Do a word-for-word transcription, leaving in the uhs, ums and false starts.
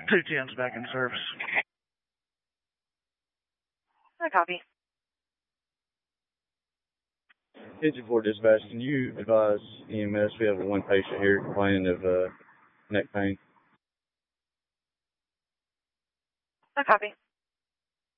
two tens back in service. I copy. Engine four dispatch, can you advise E M S? We have one patient here complaining of uh, neck pain. I copy.